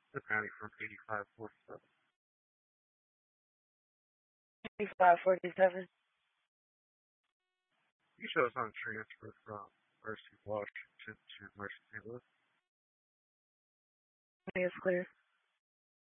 The county from 8547. 8547. You shows on transfer from Mercy, Washington to Mercy, St. Louis. It's clear.